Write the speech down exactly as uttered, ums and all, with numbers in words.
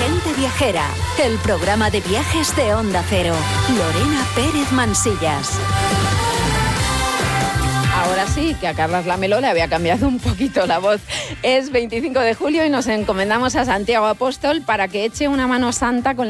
Gente Viajera, el programa de viajes de Onda Cero. Lorena Pérez Mansillas. Ahora sí, que a Carlas Lamelo le había cambiado un poquito la voz. Es veinticinco de julio y nos encomendamos a Santiago Apóstol para que eche una mano santa con